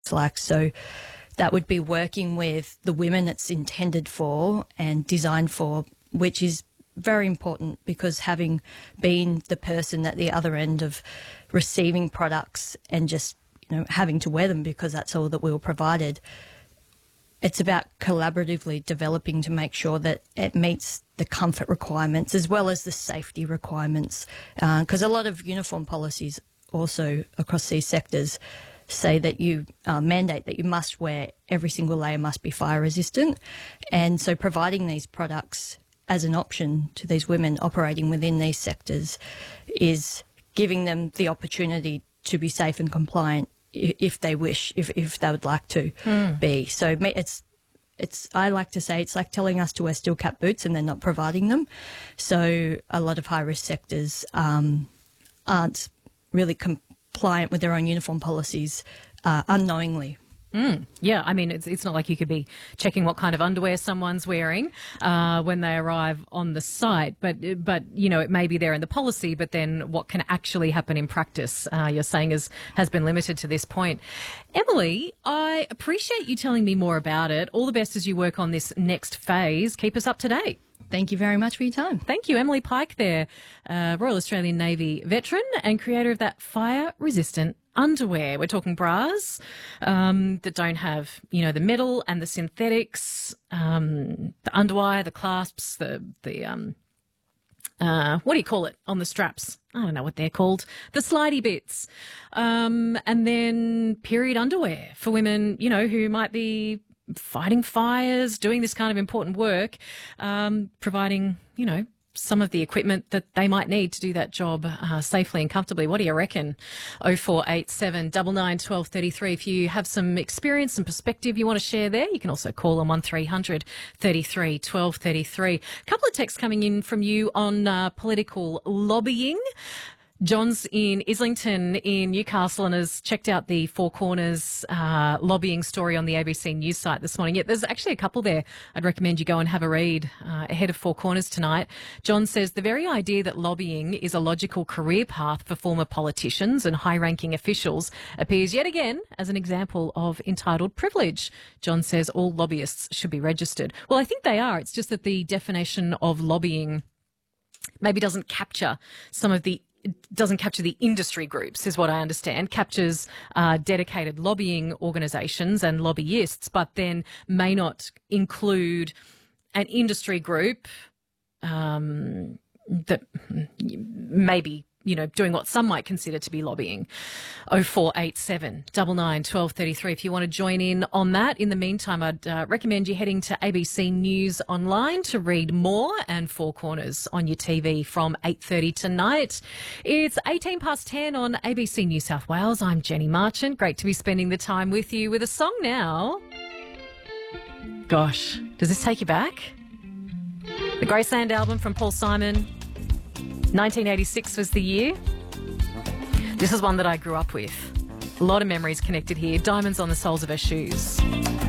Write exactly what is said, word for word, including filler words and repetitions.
like. So that would be working with the women it's intended for and designed for, which is very important because having been the person at the other end of receiving products and just, you know, having to wear them because that's all that we were provided, it's about collaboratively developing to make sure that it meets the comfort requirements as well as the safety requirements, because uh, a lot of uniform policies also across these sectors say that you uh, mandate that you must wear every single layer must be fire resistant, and so providing these products as an option to these women operating within these sectors is giving them the opportunity to be safe and compliant if they wish, if if they would like to mm. be. So it's it's I like to say it's like telling us to wear steel cap boots and they're not providing them. So a lot of high risk sectors um, aren't really compliant with their own uniform policies uh, unknowingly. Mm, yeah, I mean, it's it's not like you could be checking what kind of underwear someone's wearing uh, when they arrive on the site, but, but you know, it may be there in the policy, but then what can actually happen in practice, uh, you're saying is, has been limited to this point. Emily, I appreciate you telling me more about it. All the best as you work on this next phase. Keep us up to date. Thank you very much for your time. Thank you. Emily Pike there, uh, Royal Australian Navy veteran and creator of that fire-resistant underwear. We're talking bras um, that don't have, you know, the metal and the synthetics, um, the underwire, the clasps, the, the um, uh, what do you call it on the straps? I don't know what they're called. The slidey bits. Um, and then period underwear for women, you know, who might be fighting fires, doing this kind of important work, um, providing, you know, some of the equipment that they might need to do that job uh, safely and comfortably. What do you reckon? oh four eight seven, nine nine, one two three three. If you have some experience and perspective you want to share there, you can also call on one three hundred, thirty-three, twelve thirty-three. A couple of texts coming in from you on uh, political lobbying. John's in Islington in Newcastle and has checked out the Four Corners uh, lobbying story on the A B C News site this morning. Yeah, there's actually a couple there. I'd recommend you go and have a read uh, ahead of Four Corners tonight. John says the very idea that lobbying is a logical career path for former politicians and high-ranking officials appears yet again as an example of entitled privilege. John says all lobbyists should be registered. Well, I think they are. It's just that the definition of lobbying maybe doesn't capture some of the doesn't capture the industry groups, is what I understand, captures uh, dedicated lobbying organisations and lobbyists, but then may not include an industry group um, that maybe, you know, doing what some might consider to be lobbying. oh four eight seven, nine nine, one two three three if you want to join in on that. In the meantime, I'd uh, recommend you heading to A B C News Online to read more and Four Corners on your T V from eight thirty tonight. It's eighteen past ten on A B C New South Wales. I'm Jenny Marchant. Great to be spending the time with you with a song now. Gosh, does this take you back? The Graceland album from Paul Simon. nineteen eighty-six was the year. This is one that I grew up with. A lot of memories connected here. Diamonds on the soles of her shoes.